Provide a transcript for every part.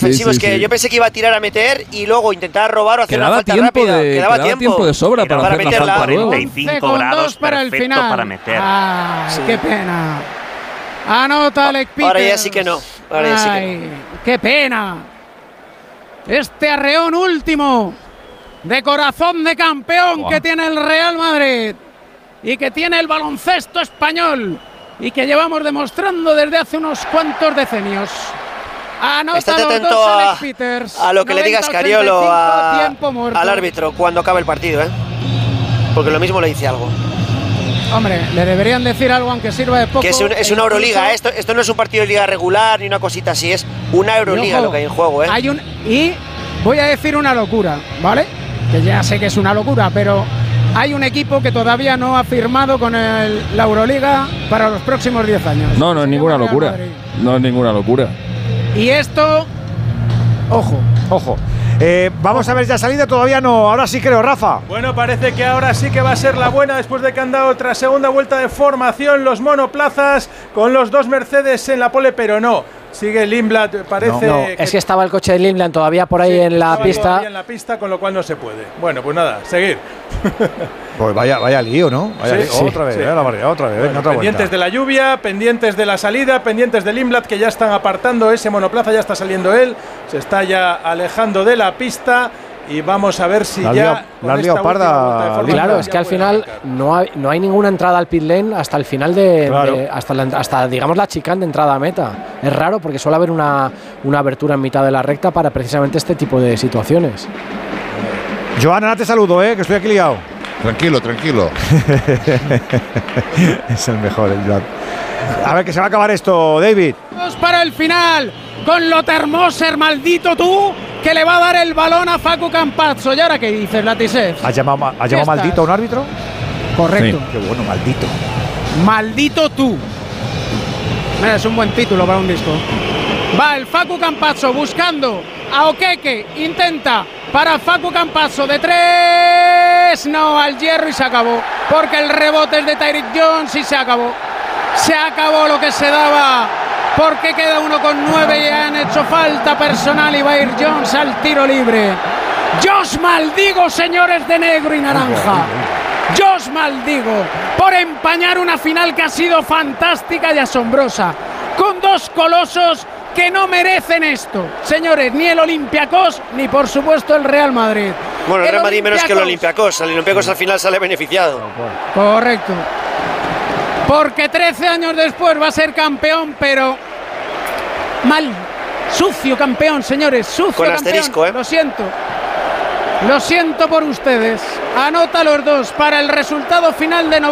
ofensivo. Es que yo pensé que iba a tirar a meter y luego intentar robar o hacer una falta rápida. Quedaba tiempo de sobra para meterla. 45 grados para el perfecto final. para meter. Qué pena. Anota Alec Peters. Ahora ya sí que no. Qué pena. Este arreón último de corazón de campeón que tiene el Real Madrid y que tiene el baloncesto español y que llevamos demostrando desde hace unos cuantos decenios. Estate atento a lo que le digas Scariolo al árbitro cuando acabe el partido, porque lo mismo le dice algo. Hombre, le deberían decir algo aunque sirva de poco. Que es una Euroliga, esto no es un partido de liga regular ni una cosita así, es una Euroliga lo que hay en juego, Y voy a decir una locura, ¿vale? Que ya sé que es una locura, pero hay un equipo que todavía no ha firmado con la Euroliga para los próximos 10 años. No es ninguna locura. No es ninguna locura. Y esto, ojo. Vamos a ver ya salida, todavía no. Ahora sí creo, Rafa. Bueno, parece que ahora sí que va a ser la buena después de que han dado otra segunda vuelta de formación los monoplazas con los dos Mercedes en la pole, pero no. Sigue Lindblad, parece. No, es que estaba el coche de Lindblad todavía por ahí en la pista. Todavía en la pista, con lo cual no se puede. Bueno, pues nada, seguir. Pues vaya lío, ¿no? Otra vez, la barriga, otra vez. Bueno, otra pendientes vuelta. de la lluvia, pendientes de la salida, pendientes de Lindblad, que ya están apartando ese monoplaza, ya está saliendo él, se está ya alejando de la pista. Y vamos a ver si la liado parda. Claro, es que al final no hay ninguna entrada al pit lane hasta el final hasta digamos la chicane de entrada a meta. Es raro porque suele haber una abertura en mitad de la recta para precisamente este tipo de situaciones. Joana, te saludo, que estoy aquí liado. Tranquilo. Es el mejor, el Joan. A ver, que se va a acabar esto, David. Vamos para el final con Lothar-Moser, maldito tú, que le va a dar el balón a Facu Campazzo. ¿Y ahora qué dices, Latisev? ¿Has llamado maldito a un árbitro? Correcto. Sí. Qué bueno, maldito. Maldito tú. Mira, es un buen título para un disco. Va el Facu Campazzo buscando a Okeke. Intenta para Facu Campazzo de 3. No, al hierro y se acabó. Porque el rebote es de Tyreek Jones y se acabó. Se acabó lo que se daba. Porque queda 1:9 y han hecho falta personal y va a ir Jones al tiro libre. Yo os maldigo, señores de negro y naranja. Yo os maldigo por empañar una final que ha sido fantástica y asombrosa. Con dos colosos que no merecen esto. Señores, ni el Olympiacos ni por supuesto el Real Madrid. Bueno, el Real Madrid menos que el Olympiacos. El Olympiacos al final sale beneficiado. Correcto. Porque 13 años después va a ser campeón, pero mal. Sucio campeón, señores. Sucio con campeón. Asterisco, Lo siento. Lo siento por ustedes. Anota los dos para el resultado final de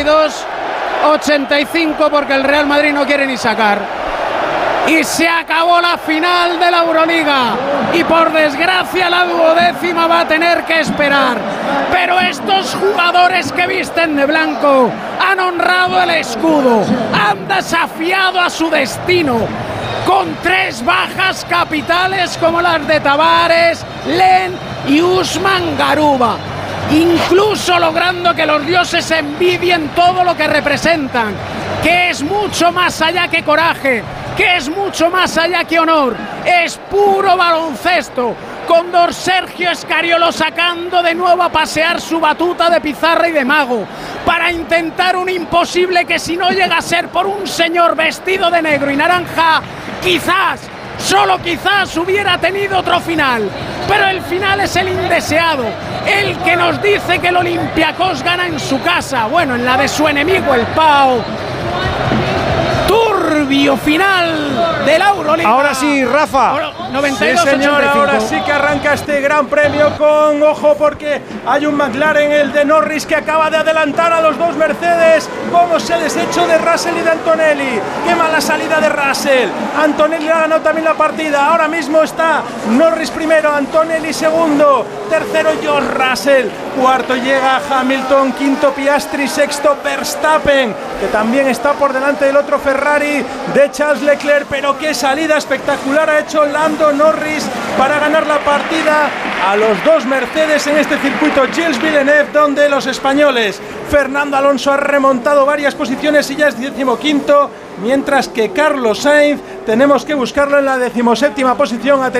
92-85 porque el Real Madrid no quiere ni sacar. Y se acabó la final de la Euroliga. Y por desgracia la 12ª va a tener que esperar. Pero estos jugadores que visten de blanco han honrado el escudo. Han desafiado a su destino. Con 3 bajas capitales como las de Tavares, Len y Usman Garuba. Incluso logrando que los dioses envidien todo lo que representan. Que es mucho más allá que coraje. Que es mucho más allá que honor, es puro baloncesto, con don Sergio Scariolo sacando de nuevo a pasear su batuta de pizarra y de mago, para intentar un imposible que si no llega a ser por un señor vestido de negro y naranja, quizás, solo quizás hubiera tenido otro final, pero el final es el indeseado, el que nos dice que el Olympiacos gana en su casa, bueno, en la de su enemigo el Pau. Turbio final del Euroliga. Ahora sí, Rafa. 92, sí, señor, 85. Ahora sí que arranca este gran premio con ojo porque hay un McLaren, el de Norris, que acaba de adelantar a los dos Mercedes. Cómo se ha deshecho de Russell y de Antonelli. Qué mala salida de Russell. Antonelli ha ganado también la partida. Ahora mismo está Norris primero, Antonelli segundo, tercero George Russell, cuarto llega Hamilton, quinto Piastri, sexto Verstappen, que también está por delante del otro Ferrari de Charles Leclerc. Pero qué salida espectacular ha hecho Lando Norris para ganar la partida a los dos Mercedes en este circuito Gilles Villeneuve, donde los españoles Fernando Alonso ha remontado varias posiciones y ya es 15º, mientras que Carlos Sainz tenemos que buscarlo en la 17ª posición.